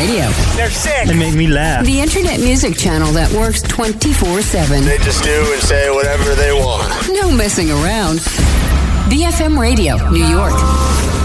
Radio. They're sick. They make me laugh. The internet music channel that works 24/7. They just do and say whatever they want. No messing around. BFM Radio, New York.